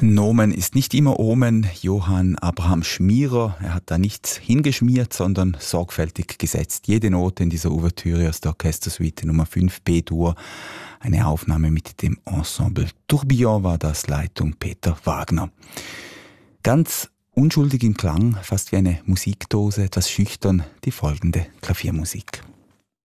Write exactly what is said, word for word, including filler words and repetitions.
Nomen ist nicht immer Omen. Johann Abraham Schmierer, er hat da nichts hingeschmiert, sondern sorgfältig gesetzt. Jede Note in dieser Ouvertüre aus der Orchestersuite Nummer fünf B-Dur. Eine Aufnahme mit dem Ensemble Tourbillon war das, Leitung Peter Wagner. Ganz unschuldig im Klang, fast wie eine Musikdose, etwas schüchtern, die folgende Klaviermusik.